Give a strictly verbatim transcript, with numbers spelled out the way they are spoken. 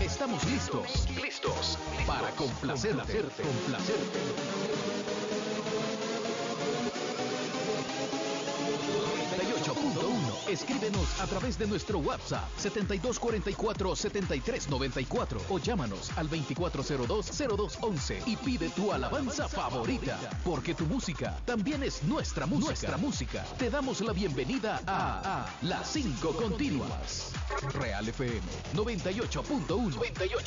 Estamos listos, listos para complacerte, complacerte. noventa y ocho punto uno. Escríbenos a través de nuestro WhatsApp setenta y dos cuarenta y cuatro, setenta y tres noventa y cuatro o llámanos al veinticuatro cero dos, cero dos once y pide tu alabanza favorita, porque tu música también es nuestra música. Nuestra música. Te damos la bienvenida a, a Las cinco Continuas. Real F M noventa y ocho punto uno. noventa y ocho